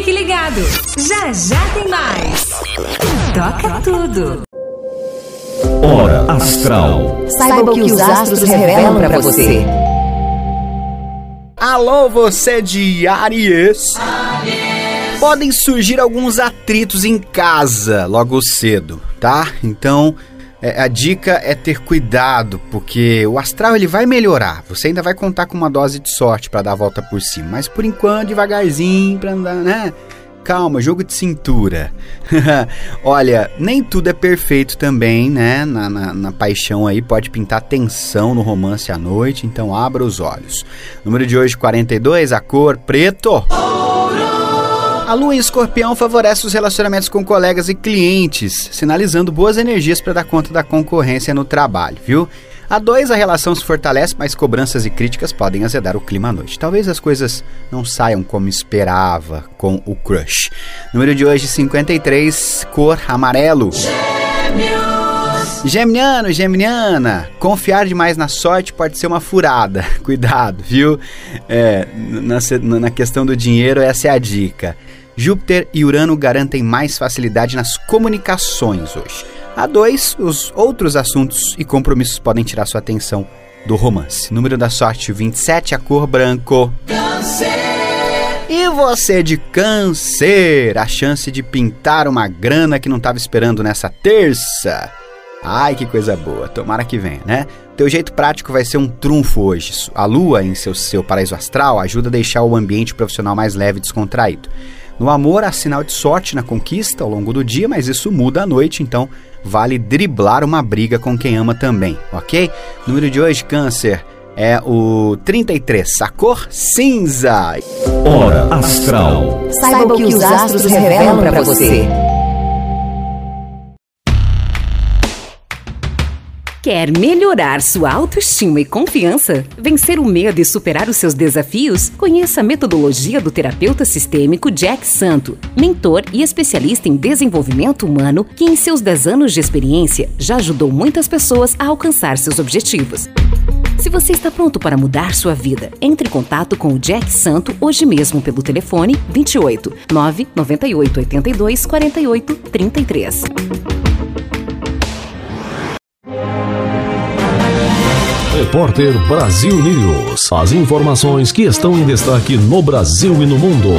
Fique ligado. Já já tem mais. Toca tudo. Hora Astral. Saiba o que os astros revelam pra você. Alô, você de Áries. Podem surgir alguns atritos em casa logo cedo, tá? Então, a dica é ter cuidado, porque o astral ele vai melhorar. Você ainda vai contar com uma dose de sorte pra dar a volta por cima, mas por enquanto devagarzinho pra andar, né? Calma, jogo de cintura. Olha, nem tudo é perfeito também, né? Na paixão aí, pode pintar tensão no romance à noite, então abra os olhos. Número de hoje, 42, a cor preto. A lua em Escorpião favorece os relacionamentos com colegas e clientes, sinalizando boas energias para dar conta da concorrência no trabalho, viu? A 2, a relação se fortalece, mas cobranças e críticas podem azedar o clima à noite. Talvez as coisas não saiam como esperava com o crush. Número de hoje, 53, cor amarelo. Geminiano, geminiana, confiar demais na sorte pode ser uma furada. Cuidado, viu? Na questão do dinheiro, essa é a dica. Júpiter e Urano garantem mais facilidade nas comunicações hoje. A 2, os outros assuntos e compromissos podem tirar sua atenção do romance. Número da sorte, 27, a cor branco. Câncer. E você de Câncer, a chance de pintar uma grana que não estava esperando nessa terça. Ai, que coisa boa, tomara que venha, né? Teu jeito prático vai ser um trunfo hoje. A lua em seu paraíso astral ajuda a deixar o ambiente profissional mais leve e descontraído. No amor, há sinal de sorte na conquista ao longo do dia, mas isso muda à noite, então vale driblar uma briga com quem ama também, ok? Número de hoje, Câncer, é o 33, a cor cinza. Hora Astral. Saiba o que os astros revelam pra você. Quer melhorar sua autoestima e confiança? Vencer o medo e superar os seus desafios? Conheça a metodologia do terapeuta sistêmico Jack Santo, mentor e especialista em desenvolvimento humano que em seus 10 anos de experiência já ajudou muitas pessoas a alcançar seus objetivos. Se você está pronto para mudar sua vida, entre em contato com o Jack Santo hoje mesmo pelo telefone 28 998 82 48 33. Repórter Brasil News. As informações que estão em destaque no Brasil e no mundo.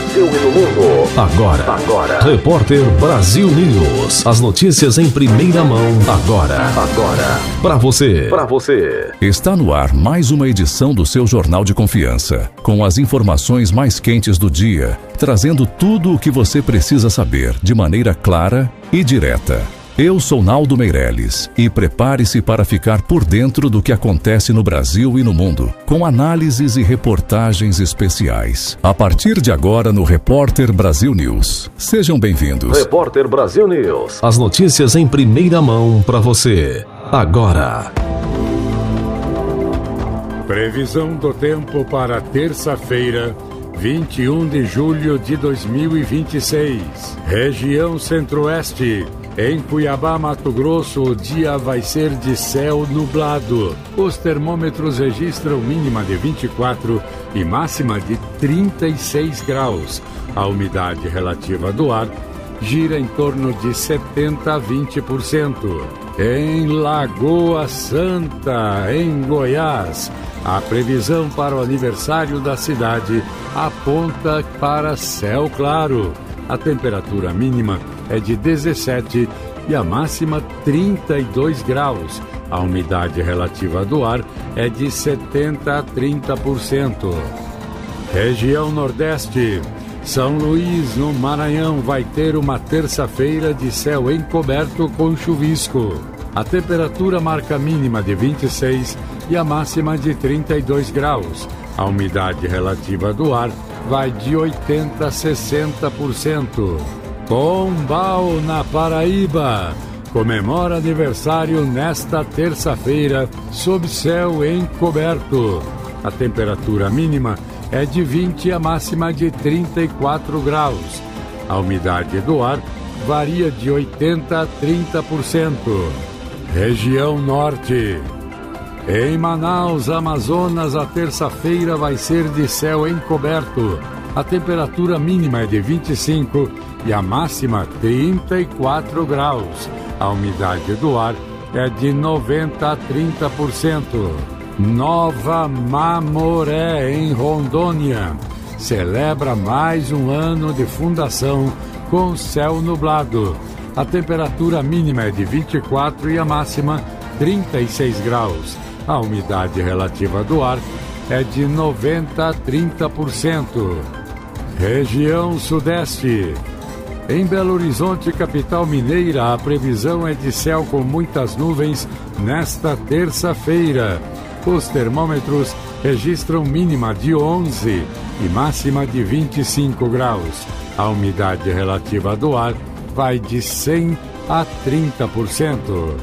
Agora. Repórter Brasil News. As notícias em primeira mão. Agora. Para você. Está no ar mais uma edição do seu Jornal de Confiança, com as informações mais quentes do dia, trazendo tudo o que você precisa saber de maneira clara e direta. Eu sou Naldo Meirelles e prepare-se para ficar por dentro do que acontece no Brasil e no mundo, com análises e reportagens especiais. A partir de agora no Repórter Brasil News. Sejam bem-vindos. Repórter Brasil News. As notícias em primeira mão para você. Agora. Previsão do tempo para terça-feira, 21 de julho de 2026. Região Centro-Oeste. Em Cuiabá, Mato Grosso, o dia vai ser de céu nublado. Os termômetros registram mínima de 24 e máxima de 36 graus. A umidade relativa do ar gira em torno de 70% a 20%. Em Lagoa Santa, em Goiás, a previsão para o aniversário da cidade aponta para céu claro. A temperatura mínima é de 17 e a máxima 32 graus. A umidade relativa do ar é de 70% a 30%. Região Nordeste. São Luís, no Maranhão, vai ter uma terça-feira de céu encoberto com chuvisco. A temperatura marca mínima de 26 e a máxima de 32 graus. A umidade relativa do ar vai de 80% a 60%. Pombal, na Paraíba, comemora aniversário nesta terça-feira sob céu encoberto. A temperatura mínima é de 20 e a máxima de 34 graus. A umidade do ar varia de 80% a 30%. Região Norte. Em Manaus, Amazonas, a terça-feira vai ser de céu encoberto. A temperatura mínima é de 25 e a máxima 34 graus. A umidade do ar é de 90 a 30%. Nova Mamoré, em Rondônia, celebra mais um ano de fundação com céu nublado. A temperatura mínima é de 24 e a máxima 36 graus. A umidade relativa do ar é de 90 a 30%. Região Sudeste. Em Belo Horizonte, capital mineira, a previsão é de céu com muitas nuvens nesta terça-feira. Os termômetros registram mínima de 11 e máxima de 25 graus. A umidade relativa do ar vai de 100 a 30%.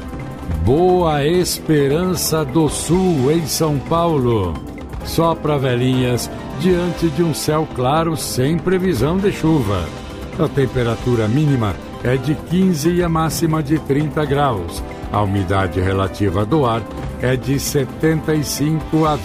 Boa Esperança do Sul, em São Paulo. Sopra velhinhas diante de um céu claro sem previsão de chuva. A temperatura mínima é de 15 e a máxima de 30 graus. A umidade relativa do ar é de 75 a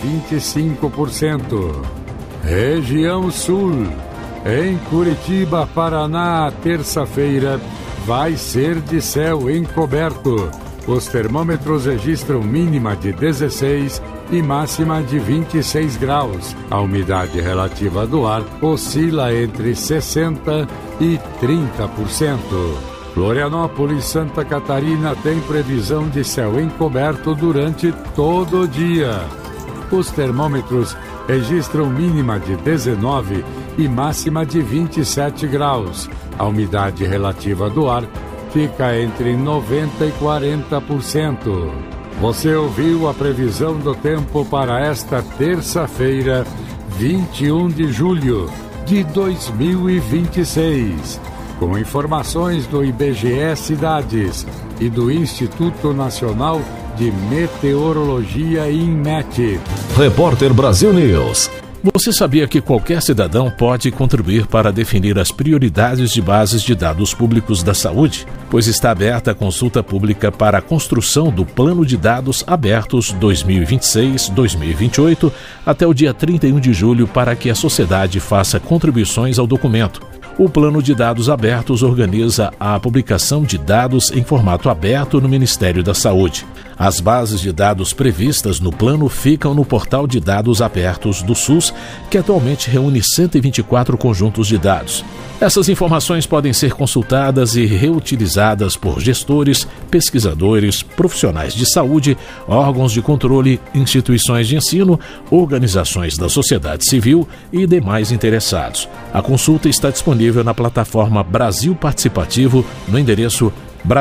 25%. Região Sul. Em Curitiba, Paraná, terça-feira, vai ser de céu encoberto. Os termômetros registram mínima de 16 e máxima de 26 graus. A umidade relativa do ar oscila entre 60% e 30%. Florianópolis, Santa Catarina, tem previsão de céu encoberto durante todo o dia. Os termômetros registram mínima de 19 e máxima de 27 graus. A umidade relativa do ar fica entre 90% e 40%. Você ouviu a previsão do tempo para esta terça-feira, 21 de julho de 2026. Com informações do IBGE Cidades e do Instituto Nacional de Meteorologia INMET. Repórter Brasil News. Você sabia que qualquer cidadão pode contribuir para definir as prioridades de bases de dados públicos da saúde? Pois está aberta a consulta pública para a construção do Plano de Dados Abertos 2026-2028 até o dia 31 de julho para que a sociedade faça contribuições ao documento. O Plano de Dados Abertos organiza a publicação de dados em formato aberto no Ministério da Saúde. As bases de dados previstas no plano ficam no Portal de Dados Abertos do SUS, que atualmente reúne 124 conjuntos de dados. Essas informações podem ser consultadas e reutilizadas por gestores, pesquisadores, profissionais de saúde, órgãos de controle, instituições de ensino, organizações da sociedade civil e demais interessados. A consulta está disponível na plataforma Brasil Participativo, no endereço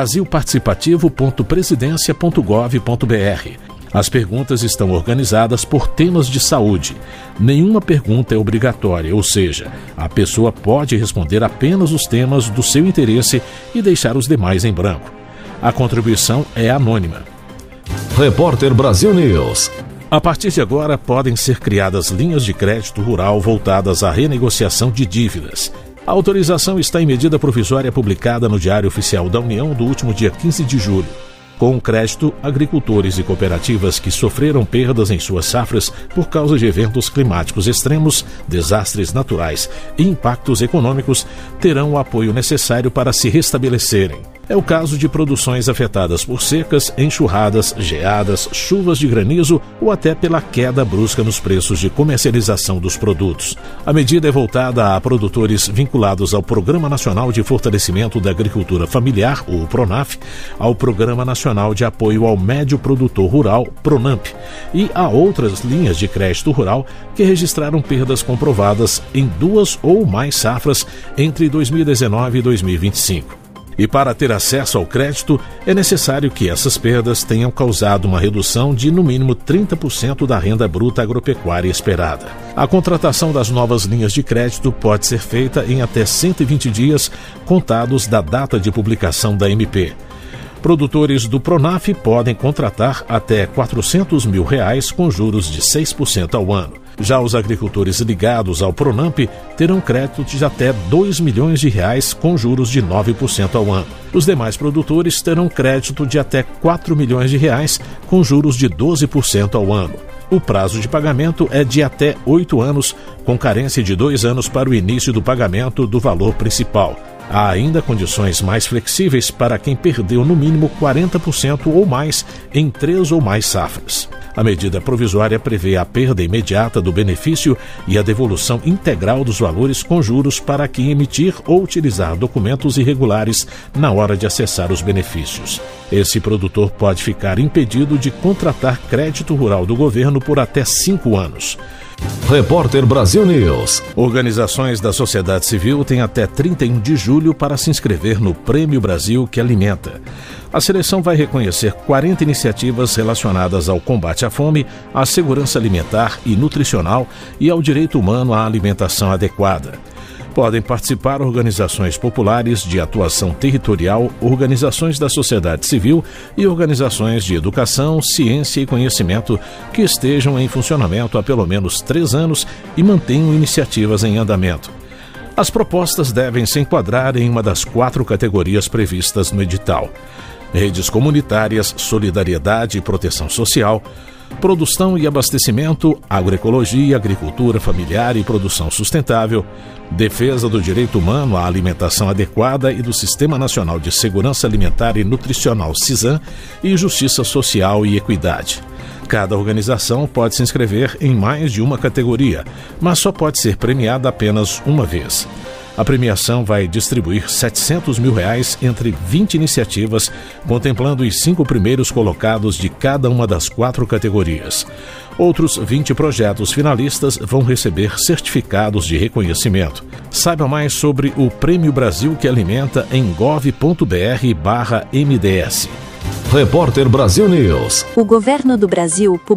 brasilparticipativo.presidencia.gov.br. As perguntas estão organizadas por temas de saúde. Nenhuma pergunta é obrigatória, ou seja, a pessoa pode responder apenas os temas do seu interesse e deixar os demais em branco. A contribuição é anônima. Repórter Brasil News. A partir de agora, podem ser criadas linhas de crédito rural voltadas à renegociação de dívidas. A autorização está em medida provisória publicada no Diário Oficial da União do último dia 15 de julho. Com o crédito, agricultores e cooperativas que sofreram perdas em suas safras por causa de eventos climáticos extremos, desastres naturais e impactos econômicos terão o apoio necessário para se restabelecerem. É o caso de produções afetadas por secas, enxurradas, geadas, chuvas de granizo ou até pela queda brusca nos preços de comercialização dos produtos. A medida é voltada a produtores vinculados ao Programa Nacional de Fortalecimento da Agricultura Familiar, o PRONAF, ao Programa Nacional de Apoio ao Médio Produtor Rural, PRONAMP, e a outras linhas de crédito rural que registraram perdas comprovadas em 2 ou mais safras entre 2019 e 2025. E para ter acesso ao crédito, é necessário que essas perdas tenham causado uma redução de, no mínimo, 30% da renda bruta agropecuária esperada. A contratação das novas linhas de crédito pode ser feita em até 120 dias, contados da data de publicação da MP. Produtores do PRONAF podem contratar até R$ 400 mil com juros de 6% ao ano. Já os agricultores ligados ao PRONAMP terão crédito de até R$ 2 milhões com juros de 9% ao ano. Os demais produtores terão crédito de até R$ 4 milhões com juros de 12% ao ano. O prazo de pagamento é de até 8 anos, com carência de 2 anos para o início do pagamento do valor principal. Há ainda condições mais flexíveis para quem perdeu no mínimo 40% ou mais em 3 ou mais safras. A medida provisória prevê a perda imediata do benefício e a devolução integral dos valores com juros para quem emitir ou utilizar documentos irregulares na hora de acessar os benefícios. Esse produtor pode ficar impedido de contratar crédito rural do governo por até 5 anos. Repórter Brasil News. Organizações da sociedade civil têm até 31 de julho para se inscrever no Prêmio Brasil que Alimenta. A seleção vai reconhecer 40 iniciativas relacionadas ao combate à fome, à segurança alimentar e nutricional e ao direito humano à alimentação adequada. Podem participar organizações populares de atuação territorial, organizações da sociedade civil e organizações de educação, ciência e conhecimento que estejam em funcionamento há pelo menos 3 anos e mantenham iniciativas em andamento. As propostas devem se enquadrar em uma das 4 categorias previstas no edital: redes comunitárias, solidariedade e proteção social, produção e abastecimento, agroecologia, agricultura familiar e produção sustentável, defesa do direito humano à alimentação adequada e do Sistema Nacional de Segurança Alimentar e Nutricional SISAN e justiça social e equidade. Cada organização pode se inscrever em mais de uma categoria, mas só pode ser premiada apenas uma vez. A premiação vai distribuir R$700 mil entre 20 iniciativas, contemplando os 5 primeiros colocados de cada uma das 4 categorias. Outros 20 projetos finalistas vão receber certificados de reconhecimento. Saiba mais sobre o Prêmio Brasil que Alimenta em gov.br/MDS. Repórter Brasil News. O governo do Brasil